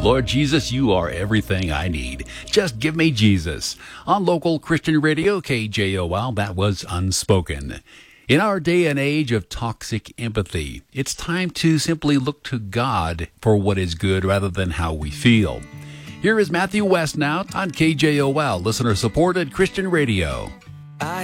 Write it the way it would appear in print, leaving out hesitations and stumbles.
Lord Jesus, you are everything I need. Just give me Jesus. On local Christian radio, KJOL, that was Unspoken. In our day and age of toxic empathy, it's time to simply look to God for what is good rather than how we feel. Here is Matthew West now on KJOL, listener-supported Christian radio.